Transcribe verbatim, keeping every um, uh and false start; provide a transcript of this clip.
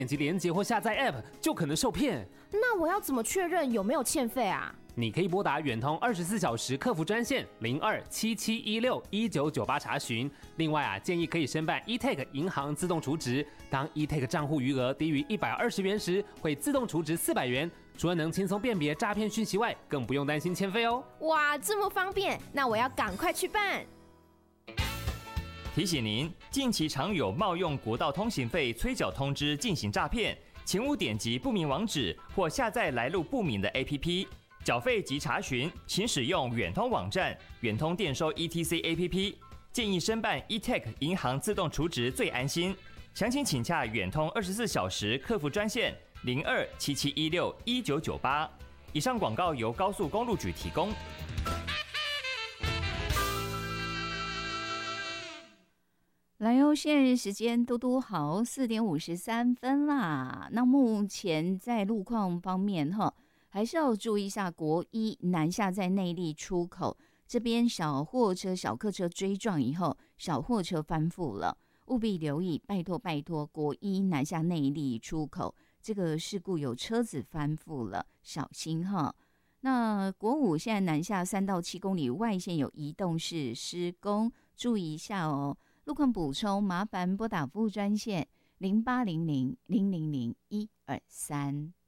点击连结或下载 App 就可能受骗。 那我要怎么确认有没有欠费啊？ 你可以拨打远通二十四小时客服专线零二七七一六一九九八查询。另外啊，建议可以申办 eTag 银行自动储值，当 eTag 账户余额低于一百二十元时，会自动储值四百元。除了能轻松辨别诈骗讯息外，更不用担心欠费哦。 哇，这么方便，那我要赶快去办。 提醒您，近期常有冒用国道通行费催缴通知进行诈骗，请勿点击不明网址或下载来路不明的 A P P。缴费及查询，请使用远通网站、远通电收 E T C A P P。建议申办 eTag 银行自动储值最安心。详情请洽远通二十四小时客服专线零二七七一六一九九八。以上广告由高速公路局提供。 来哦，现在时间嘟嘟好，四点五十三分啦。那目前在路况方面哈，还是要注意一下国一南下在内坜出口这边小货车、小客车追撞以后，小货车翻覆了，务必留意，拜托拜托，国一南下内坜出口这个事故有车子翻覆了，小心哈。那国五现在南下三到七公里外线有移动式施工，注意一下哦。路况补充，麻烦拨打服务专线零八零零零零零一二三。